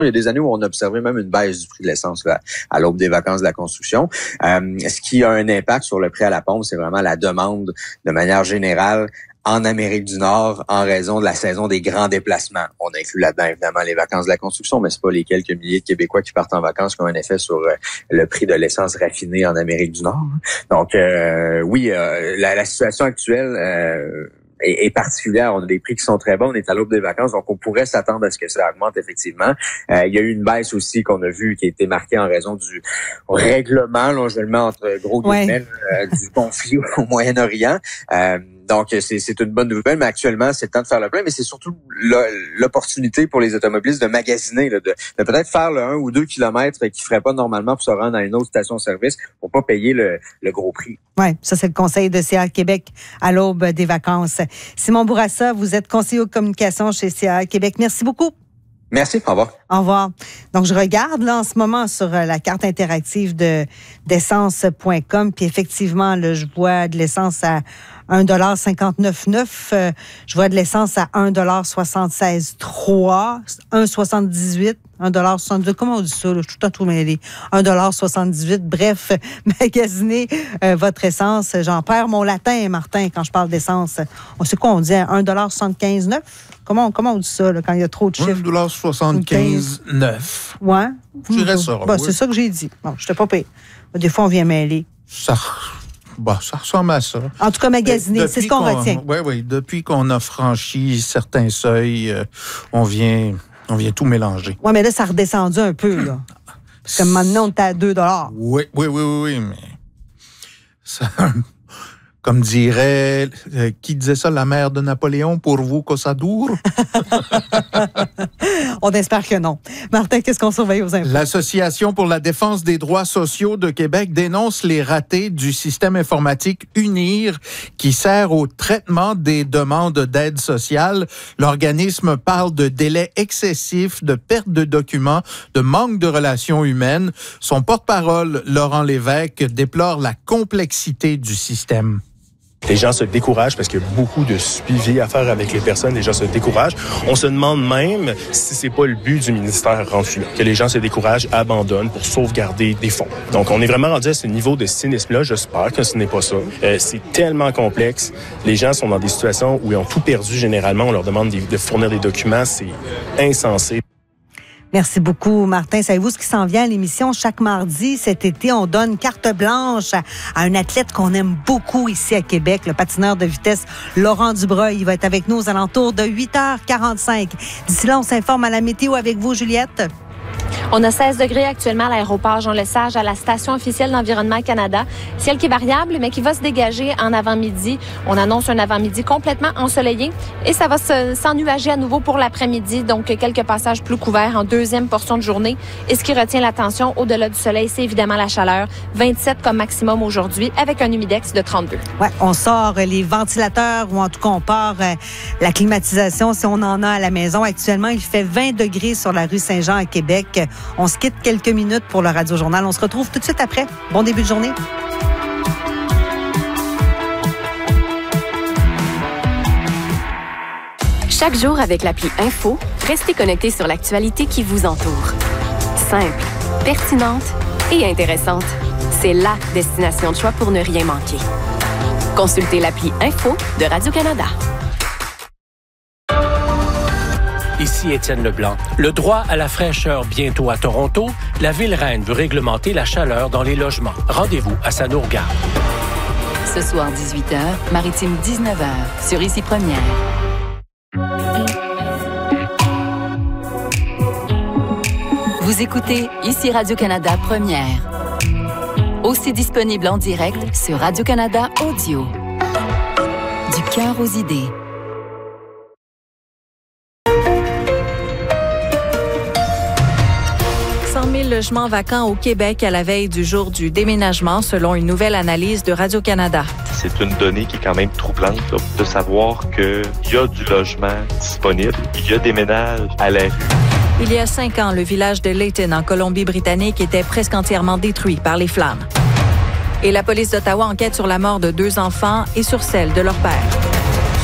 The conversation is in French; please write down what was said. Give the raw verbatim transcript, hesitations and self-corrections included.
Il y a des années où on a observé même une baisse du prix de l'essence là, à l'aube des vacances de la construction. Euh, ce qui a un impact sur le prix à la pompe, c'est vraiment la demande de manière générale en Amérique du Nord en raison de la saison des grands déplacements. On inclut là-dedans évidemment les vacances de la construction, mais c'est pas les quelques milliers de Québécois qui partent en vacances qui ont un effet sur euh, le prix de l'essence raffinée en Amérique du Nord. Donc euh, oui, euh, la, la situation actuelle euh, est, est particulière. On a des prix qui sont très bons, on est à l'aube des vacances, donc on pourrait s'attendre à ce que ça augmente effectivement. Euh, il y a eu une baisse aussi qu'on a vue qui a été marquée en raison du règlement, là, je le mets entre gros guillemets, ouais. euh, du conflit au Moyen-Orient. Euh, Donc, c'est, c'est une bonne nouvelle, mais actuellement, c'est le temps de faire le plein, mais c'est surtout l'opportunité pour les automobilistes de magasiner, là, de, de peut-être faire le un ou deux kilomètres qu'ils feraient pas normalement pour se rendre à une autre station-service pour pas payer le, le gros prix. Oui, ça, c'est le conseil de C A Québec à l'aube des vacances. Simon Bourassa, vous êtes conseiller aux communications chez C A Québec. Merci beaucoup. Merci, au revoir. Au revoir. Donc, je regarde là en ce moment sur la carte interactive de d'essence point com, puis effectivement, là, je vois de l'essence à un dollar cinquante-neuf neuf. Euh, je vois de l'essence à un dollar soixante-seize trois, un dollar soixante-dix-huit, un dollar soixante-dix-huit. Comment on dit ça? Là? Je suis tout le temps tout mêlé. un dollar soixante-dix-huit. Bref, magasinez euh, votre essence. J'en perds mon latin, Martin, quand je parle d'essence. On sait quoi? On dit un dollar soixante-quinze neuf? Comment, comment on dit ça là, quand il y a trop de chiffres? un dollar soixante-quinze neuf. Ouais. Je dirais ça. Bah, oui. C'est ça que j'ai dit. Bon, je t'ai pas payé. Des fois, on vient mêler. Ça, bah, ça ressemble à ça. En tout cas, magasiner, c'est ce qu'on, qu'on retient. Oui, oui. Depuis qu'on a franchi certains seuils, euh, on vient, on vient tout mélanger. Oui, mais là, ça a redescendu un peu, là. Parce que maintenant, on est à deux dollars. Oui, oui, oui, oui, oui, mais ça... Comme dirait, euh, qui disait ça, la mère de Napoléon, pour vous que ça dure? On espère que non. Martin, qu'est-ce qu'on surveille aux infos? L'Association pour la défense des droits sociaux de Québec dénonce les ratés du système informatique UNIR qui sert au traitement des demandes d'aide sociale. L'organisme parle de délais excessifs, de perte de documents, de manque de relations humaines. Son porte-parole, Laurent Lévesque, déplore la complexité du système. Les gens se découragent parce qu'il y a beaucoup de suivi à faire avec les personnes. Les gens se découragent. On se demande même si c'est pas le but du ministère rendu là, que les gens se découragent, abandonnent pour sauvegarder des fonds. Donc, on est vraiment rendu à ce niveau de cynisme-là. J'espère que ce n'est pas ça. Euh, c'est tellement complexe. Les gens sont dans des situations où ils ont tout perdu généralement. On leur demande de fournir des documents. C'est insensé. Merci beaucoup, Martin. Savez-vous ce qui s'en vient à l'émission? Chaque mardi, cet été, on donne carte blanche à, à un athlète qu'on aime beaucoup ici à Québec, le patineur de vitesse Laurent Dubreuil. Il va être avec nous aux alentours de huit heures quarante-cinq. D'ici là, on s'informe à la météo avec vous, Juliette. On a seize degrés actuellement à l'aéroport Jean-Lesage, à la station officielle d'Environnement Canada. Ciel qui est variable, mais qui va se dégager en avant-midi. On annonce un avant-midi complètement ensoleillé et ça va se, s'ennuager à nouveau pour l'après-midi. Donc, quelques passages plus couverts en deuxième portion de journée. Et ce qui retient l'attention au-delà du soleil, c'est évidemment la chaleur. vingt-sept comme maximum aujourd'hui avec un humidex de trente-deux. Ouais, on sort les ventilateurs ou en tout cas, on part euh, la climatisation si on en a à la maison. Actuellement, il fait vingt degrés sur la rue Saint-Jean à Québec. On se quitte quelques minutes pour le Radio-Journal. On se retrouve tout de suite après. Bon début de journée. Chaque jour avec l'appli Info, restez connectés sur l'actualité qui vous entoure. Simple, pertinente et intéressante. C'est la destination de choix pour ne rien manquer. Consultez l'appli Info de Radio-Canada. Ici Étienne Leblanc. Le droit à la fraîcheur bientôt à Toronto, la ville-reine veut réglementer la chaleur dans les logements. Rendez-vous à Sanourga. Ce soir, dix-huit heures, Maritime dix-neuf heures, sur Ici Première. Vous écoutez Ici Radio-Canada Première. Aussi disponible en direct sur Radio-Canada Audio. Du cœur aux idées. cent mille logements vacants au Québec à la veille du jour du déménagement, selon une nouvelle analyse de Radio-Canada. C'est une donnée qui est quand même troublante, là, de savoir qu'il y a du logement disponible, il y a des ménages à la rue. Il y a cinq ans, le village de Layton, en Colombie-Britannique, était presque entièrement détruit par les flammes. Et la police d'Ottawa enquête sur la mort de deux enfants et sur celle de leur père.